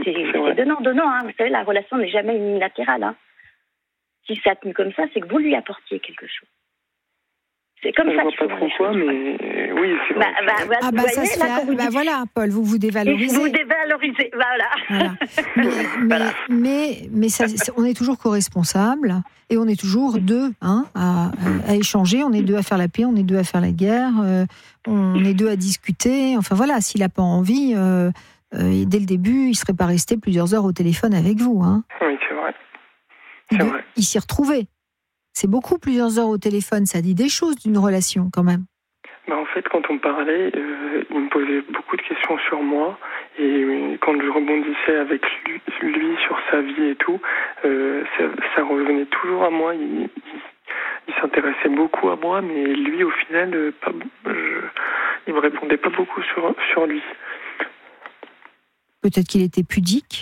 c'est donnant. Hein. Vous savez, la relation n'est jamais unilatérale. Hein. Si ça a tenu comme ça, c'est que vous lui apportiez quelque chose. C'est comme ça. Je vois pas trop quoi, mais oui, c'est vrai. Voilà, Paul, vous dévalorisez. Vous dévalorisez, voilà. Mais ça, on est toujours co-responsables et on est toujours deux à échanger. On est deux à faire la paix, on est deux à faire la guerre, on est deux à discuter. Enfin voilà, s'il n'a pas envie, dès le début, il ne serait pas resté plusieurs heures au téléphone avec vous. Hein. Oui, c'est vrai. Il s'y retrouvait. C'est beaucoup, plusieurs heures au téléphone. Ça dit des choses d'une relation, quand même. En fait, quand on parlait, il me posait beaucoup de questions sur moi. Et quand je rebondissais avec lui sur sa vie et tout, ça revenait toujours à moi. Il s'intéressait beaucoup à moi, mais lui, au final, il me répondait pas beaucoup sur lui. Peut-être qu'il était pudique.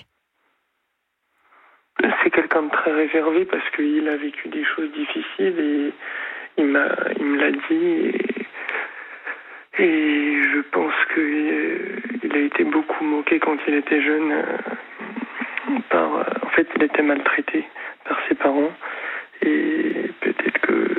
C'est quelqu'un de très réservé parce qu'il a vécu des choses difficiles et il me l'a dit et je pense qu'il a été beaucoup moqué quand il était jeune en fait, il était maltraité par ses parents et peut-être que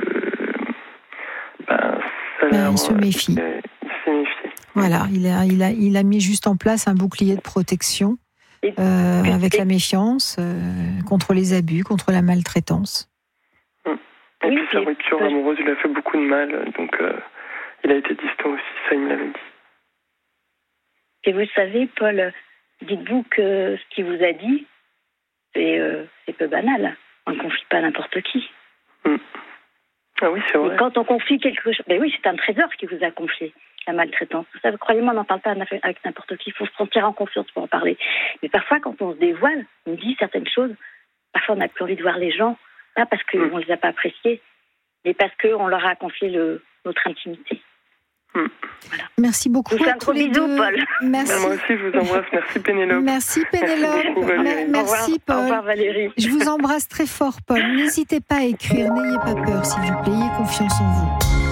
il se méfie. Il s'est méfié. Voilà, il a mis juste en place un bouclier de protection. Avec la méfiance, contre les abus, contre la maltraitance. Et puis sa rupture amoureuse lui a fait beaucoup de mal, donc il a été distant aussi, ça il me l'avait dit. Et vous savez, Paul, dites-vous que ce qu'il vous a dit, c'est peu banal. On ne confie pas à n'importe qui. Ah oui, c'est vrai. Et quand on confie quelque chose, oui, c'est un trésor qui vous a confié. La maltraitance. Ça, croyez-moi, on n'en parle pas avec n'importe qui. Il faut se sentir en confiance pour en parler. Mais parfois, quand on se dévoile, on dit certaines choses. Parfois, on n'a plus envie de voir les gens, pas parce qu'on ne les a pas appréciés, mais parce qu'on leur a confié notre intimité. Voilà. Merci beaucoup. Je vous fais un gros bisou, Paul. Merci. Moi aussi, je vous embrasse. Merci, Pénélope. Merci, Pénélope. Merci, Paul. Au revoir, Valérie. Je vous embrasse très fort, Paul. N'hésitez pas à écrire. N'ayez pas peur, s'il vous plaît. Ayez confiance en vous.